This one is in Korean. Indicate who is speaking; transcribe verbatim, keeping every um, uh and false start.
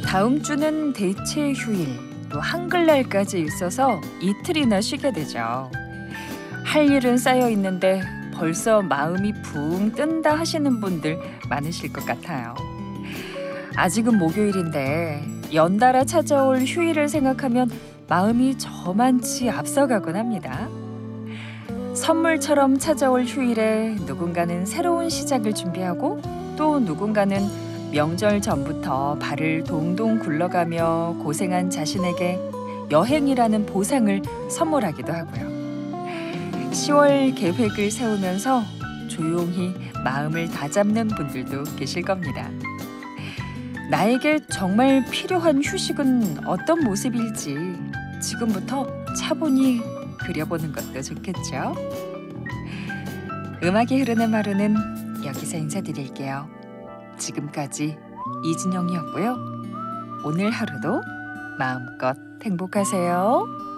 Speaker 1: 다음 주는 대체 휴일, 또 한글날까지 있어서 이틀이나 쉬게 되죠. 할 일은 쌓여 있는데 벌써 마음이 붕 뜬다 하시는 분들 많으실 것 같아요. 아직은 목요일인데 연달아 찾아올 휴일을 생각하면 마음이 저만치 앞서가곤 합니다. 선물처럼 찾아올 휴일에 누군가는 새로운 시작을 준비하고 또 누군가는 명절 전부터 발을 동동 굴러가며 고생한 자신에게 여행이라는 보상을 선물하기도 하고요. 시월 계획을 세우면서 조용히 마음을 다잡는 분들도 계실 겁니다. 나에게 정말 필요한 휴식은 어떤 모습일지 지금부터 차분히 그려보는 것도 좋겠죠. 음악이 흐르는 하루는 여기서 인사드릴게요. 지금까지 이진영이었고요. 오늘 하루도 마음껏 행복하세요.